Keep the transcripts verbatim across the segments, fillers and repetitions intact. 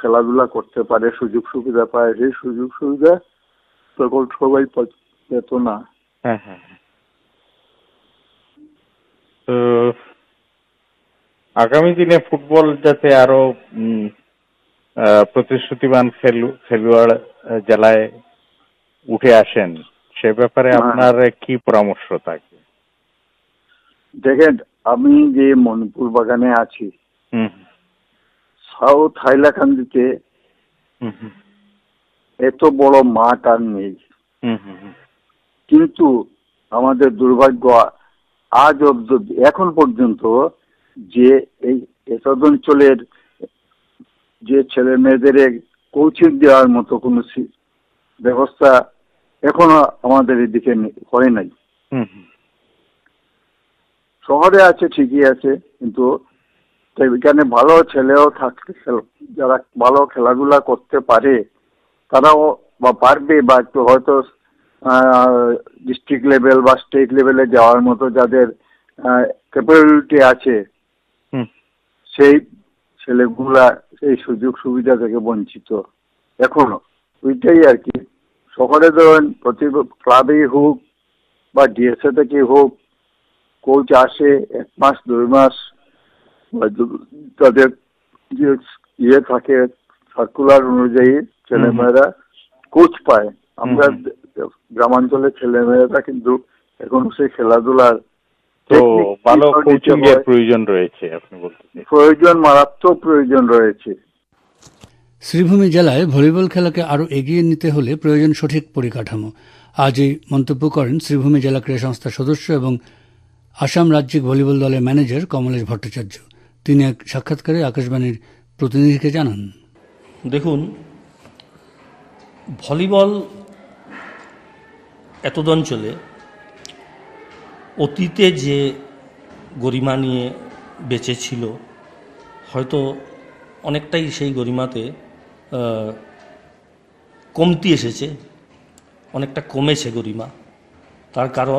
খেলাধুলা করতে পারে, সুযোগ সুবিধা পায়, সেই সুযোগ সুবিধা তখন সবাই পেত না। হ্যাঁ হ্যাঁ। তো আগামী দিনে ফুটবল যাতে আরো প্রতিশ্রুতিবান খেলোয়াড় জেলায় উঠে আসেন, সে ব্যাপারে আপনার কি পরামর্শ থাকে? দেখেন, আমি যে মণিপুর বাগানে আছি, সাউথ হাইলাকান্দিতে এত বড় মাঠ আর নেই, কিন্তু আমাদের দুর্ভাগ্য আজ অব্দি এখন পর্যন্ত যে এই এসব অঞ্চলের যে ছেলে মেয়েদের কোচিং দেওয়ার মতো কোনো ব্যবস্থা এখনো আমাদের এদিকে হয় নাই। শহরে আছে ঠিকই আছে, কিন্তু এখানে ভালো ছেলেও থাকতে, যারা ভালো খেলাধুলা করতে পারে তারাও বা পারবে, বা একটু হয়তো ডিস্ট্রিক্ট লেভেল বা স্টেট লেভেলে যাওয়ার মতো যাদের ক্যাপাবিলিটি আছে, সেই ছেলেগুলা সেই সুযোগ সুবিধা থেকে বঞ্চিত এখনো। ওইটাই আর কি। শহরে ধরেন প্রতি ক্লাবেই হোক বা ডিএসএ থেকে হোক, কোচ আসে এক মাস দুই মাস, তাদের যে ইয়ে থাকে সার্কুলার অনুযায়ী ছেলেমেয়েরা কোচ পায়। আমরা গ্রামাঞ্চলের ছেলেমেয়েরা কিন্তু এখন সেই খেলাধুলার প্রয়োজন রয়েছে, আপনি বলছেন প্রয়োজন, মারাত্মক প্রয়োজন রয়েছে। শ্রীভূমি জেলায় ভলিবল খেলাকে আরো এগিয়ে নিতে হলে প্রয়োজন সঠিক পরিকাঠামো। আজ এই মন্তব্য করেন শ্রীভূমি জেলা ক্রীড়া সংস্থার সদস্য এবং আসাম রাজ্যিক ভলিবল দলের ম্যানেজার কমলেশ ভট্টাচার্য। তিনি এক সাক্ষাৎকারে আকাশবাণীর প্রতিনিধিকে জানান, দেখুন, ভলিবল এতদ অঞ্চলে অতীতে যে গরিমা নিয়ে বেঁচে ছিল, হয়তো অনেকটাই সেই গরিমাতে কমতি এসেছে, অনেকটা কমেছে গরিমা। তার কারণ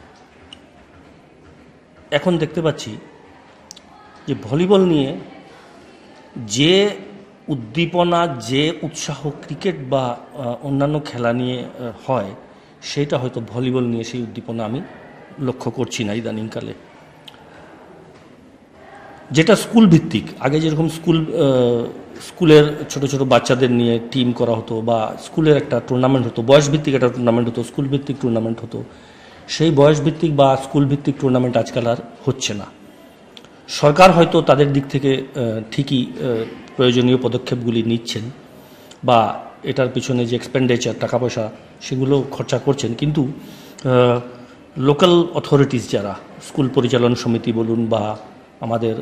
এখন দেখতে পাচ্ছি যে ভলিবল নিয়ে যে উদ্দীপনা, যে উৎসাহ ক্রিকেট বা অন্যান্য খেলা নিয়ে হয়, সেটা হয়তো ভলিবল নিয়ে সেই উদ্দীপনা আমি লক্ষ্য করছি না ইদানিংকালে। যেটা স্কুল ভিত্তিক, আগে যেরকম স্কুল স্কুলের ছোট ছোট বাচ্চাদের নিয়ে টিম করা হতো, বা স্কুলের একটা টুর্নামেন্ট হতো, বয়স ভিত্তিক একটা টুর্নামেন্ট হতো, স্কুল ভিত্তিক টুর্নামেন্ট হতো, সেই বয়স ভিত্তিক বা স্কুল ভিত্তিক টুর্নামেন্ট আজকাল আর হচ্ছে না। সরকার হয়তো তাদের দিক থেকে ঠিকই প্রয়োজনীয় পদক্ষেপগুলি নিচ্ছেন, বা এটার পিছনে যে এক্সপেন্ডিচার টাকা পয়সা সেগুলো খরচা করছেন, কিন্তু লোকাল অথরিটিস যারা, স্কুল পরিচালন সমিতি বলুন বা আমাদের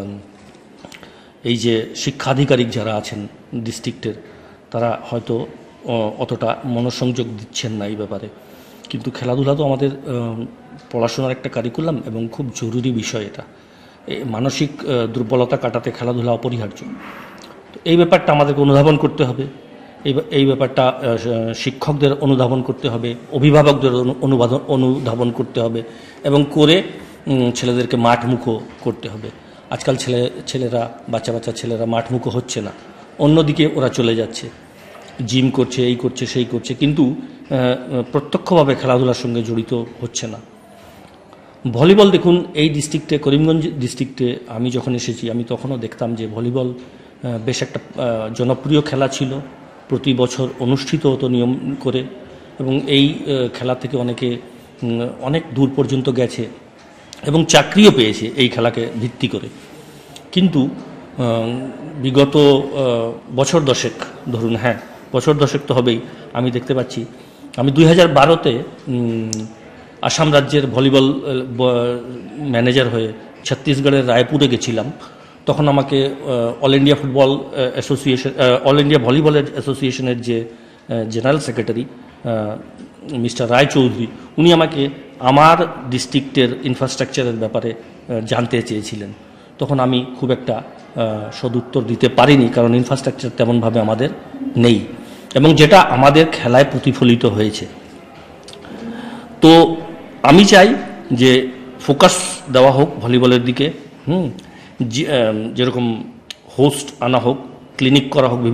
এই যে শিক্ষাধিকারিক যারা আছেন ডিস্ট্রিক্টের, তারা হয়তো অতটা মনোসংযোগ দিচ্ছেন না এই ব্যাপারে। কিন্তু খেলাধুলা তো আমাদের পড়াশোনার একটা কারিকুলাম এবং খুব জরুরি বিষয়। এটা মানসিক দুর্বলতা কাটাতে খেলাধুলা অপরিহার্য। তো এই ব্যাপারটা আমাদেরকে অনুধাবন করতে হবে, এই এই ব্যাপারটা শিক্ষকদের অনুধাবন করতে হবে, অভিভাবকদের অনুবাদন অনুধাবন করতে হবে, এবং করে ছেলেদেরকে মাঠমুখো করতে হবে। আজকাল ছেলে ছেলেরা বাচ্চা বাচ্চা ছেলেরা মাঠমুখো হচ্ছে না, অন্যদিকে ওরা চলে যাচ্ছে, জিম করছে, এই করছে, সেই করছে, কিন্তু প্রত্যক্ষভাবে খেলাধুলার সঙ্গে জড়িত হচ্ছে না। ভলিবল দেখুন, এই ডিস্ট্রিক্টে, করিমগঞ্জ ডিস্ট্রিক্টে আমি যখন এসেছি, আমি তখনও দেখতাম যে ভলিবল বেশ একটা জনপ্রিয় খেলা ছিল, প্রতি বছর অনুষ্ঠিত হতো নিয়ম করে, এবং এই খেলা থেকে অনেকে অনেক দূর পর্যন্ত গেছে এবং চাকরিও পেয়েছে এই খেলাকে ভিত্তি করে। কিন্তু বিগত বছর দশেক ধরুন, হ্যাঁ বছর দশেক তো হবেই, আমি দেখতে পাচ্ছি, আমি দুই হাজার বারোতে আসাম রাজ্যের ভলিবল ম্যানেজার হয়ে ছত্তিশগড়ের রায়পুরে গেছিলাম। তখন আমাকে all India football association, all India volleyball অ্যাসোসিয়েশনের যে জেনারেল সেক্রেটারি মিস্টার রায়চৌধুরী, উনি আমাকে আমার ডিস্ট্রিক্টের ইনফ্রাস্ট্রাকচারের ব্যাপারে জানতে চেয়েছিলেন। তখন আমি খুব একটা সদুত্তর দিতে পারিনি, কারণ ইনফ্রাস্ট্রাকচার তেমনভাবে আমাদের নেই, এবং যেটা আমাদের খেলায় প্রতিফলিত হয়েছে। তো আমি চাই যে ফোকাস দেওয়া হোক ভলিবলের দিকে, হুম যেরকম হোস্ট আনা হোক, ক্লিনিক করা হোক,